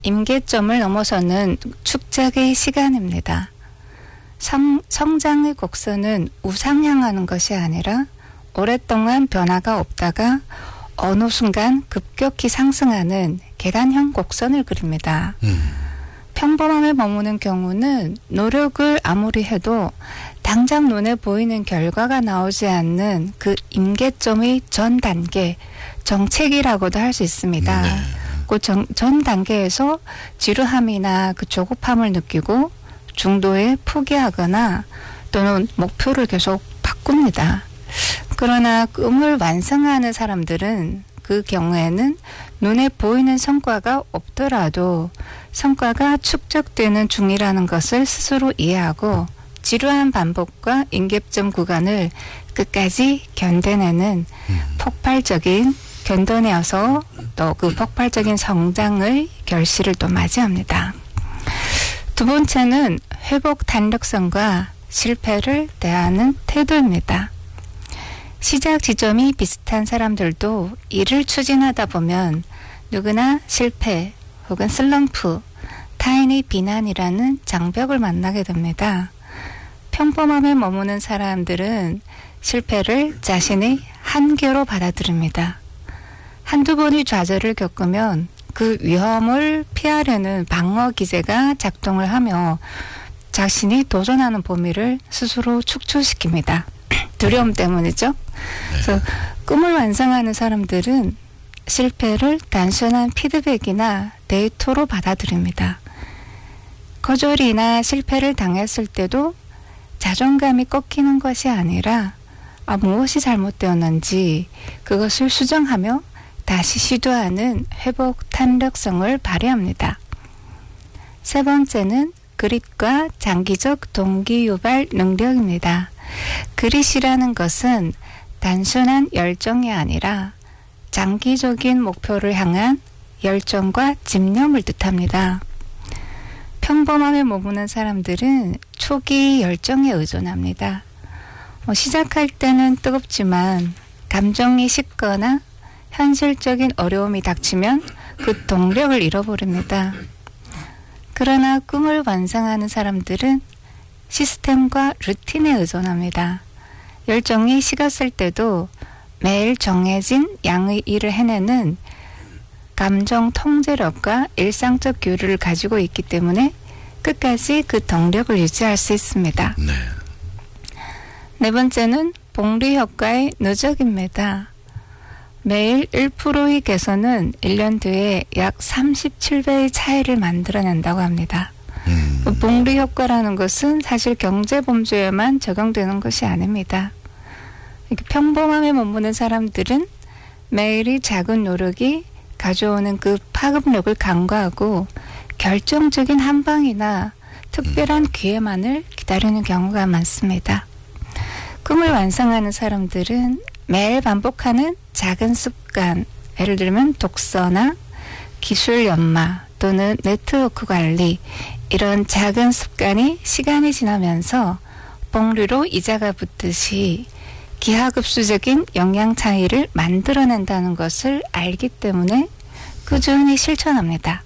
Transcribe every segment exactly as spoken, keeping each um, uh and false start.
임계점을 넘어서는 축적의 시간입니다. 성, 성장의 곡선은 우상향하는 것이 아니라 오랫동안 변화가 없다가 어느 순간 급격히 상승하는 계단형 곡선을 그립니다. 음. 평범함에 머무는 경우는 노력을 아무리 해도 당장 눈에 보이는 결과가 나오지 않는 그 임계점의 전 단계, 정체기라고도 할 수 있습니다. 네. 그 전, 전 단계에서 지루함이나 그 조급함을 느끼고 중도에 포기하거나 또는 목표를 계속 바꿉니다. 그러나 꿈을 완성하는 사람들은 그 경우에는 눈에 보이는 성과가 없더라도 성과가 축적되는 중이라는 것을 스스로 이해하고 지루한 반복과 임계점 구간을 끝까지 견뎌내는 음. 폭발적인 견뎌내어서 또 그 폭발적인 성장의 결실을 또 맞이합니다. 두 번째는 회복 탄력성과 실패를 대하는 태도입니다. 시작 지점이 비슷한 사람들도 일을 추진하다 보면 누구나 실패 혹은 슬럼프, 타인의 비난이라는 장벽을 만나게 됩니다. 평범함에 머무는 사람들은 실패를 자신의 한계로 받아들입니다. 한두 번의 좌절을 겪으면 그 위험을 피하려는 방어 기제가 작동을 하며 자신이 도전하는 범위를 스스로 축소시킵니다. 두려움 때문이죠. 그래서 꿈을 완성하는 사람들은 실패를 단순한 피드백이나 데이터로 받아들입니다. 거절이나 실패를 당했을 때도 자존감이 꺾이는 것이 아니라 아, 무엇이 잘못되었는지 그것을 수정하며 다시 시도하는 회복 탄력성을 발휘합니다. 세 번째는 그릿과 장기적 동기 유발 능력입니다. 그릿이라는 것은 단순한 열정이 아니라 장기적인 목표를 향한 열정과 집념을 뜻합니다. 평범함에 머무는 사람들은 초기 열정에 의존합니다. 어, 시작할 때는 뜨겁지만 감정이 식거나 현실적인 어려움이 닥치면 그 동력을 잃어버립니다. 그러나 꿈을 완성하는 사람들은 시스템과 루틴에 의존합니다. 열정이 식었을 때도 매일 정해진 양의 일을 해내는 감정 통제력과 일상적 교류를 가지고 있기 때문에 끝까지 그 동력을 유지할 수 있습니다. 네. 네 번째는 복리 효과의 누적입니다. 매일 일 퍼센트의 개선은 일 년 뒤에 약 삼십칠 배의 차이를 만들어낸다고 합니다. 음. 복리 효과라는 것은 사실 경제범주에만 적용되는 것이 아닙니다. 평범함에 머무는 사람들은 매일의 작은 노력이 가져오는 그 파급력을 간과하고 결정적인 한 방이나 특별한 기회만을 기다리는 경우가 많습니다. 꿈을 완성하는 사람들은 매일 반복하는 작은 습관, 예를 들면 독서나 기술 연마 또는 네트워크 관리, 이런 작은 습관이 시간이 지나면서 복리로 이자가 붙듯이 기하급수적인 영향 차이를 만들어낸다는 것을 알기 때문에 꾸준히 실천합니다.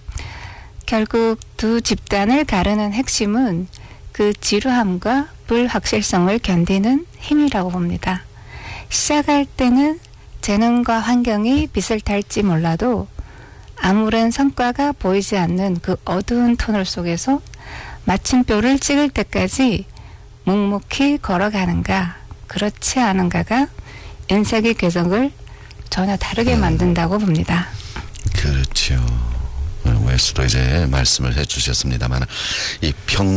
결국 두 집단을 가르는 핵심은 그 지루함과 불확실성을 견디는 힘이라고 봅니다. 시작할 때는 재능과 환경이 빛을 탈지 몰라도 아무런 성과가 보이지 않는 그 어두운 터널 속에서 마침표를 찍을 때까지 묵묵히 걸어가는가 그렇지 않은가가 인생의 궤적을 전혀 다르게 만든다고 봅니다. 그렇죠. 웨스로 이제 말씀을 해주셨습니다만 이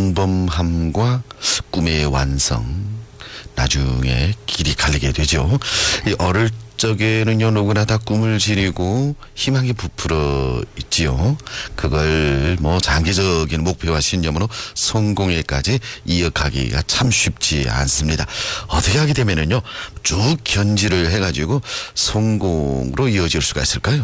평범함과 꿈의 완성 나중에 길이 갈리게 되죠. 이 어릴 적에는요 누구나 다 꿈을 지니고 희망이 부풀어 있지요. 그걸 뭐 장기적인 목표와 신념으로 성공에까지 이어가기가 참 쉽지 않습니다. 어떻게 하게 되면은요 쭉 견지를 해가지고 성공으로 이어질 수가 있을까요?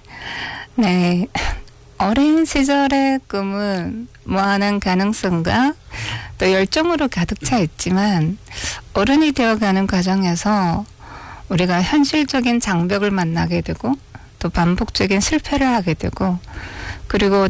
네. 어린 시절의 꿈은 무한한 가능성과 또 열정으로 가득 차 있지만 어른이 되어가는 과정에서 우리가 현실적인 장벽을 만나게 되고 또 반복적인 실패를 하게 되고 그리고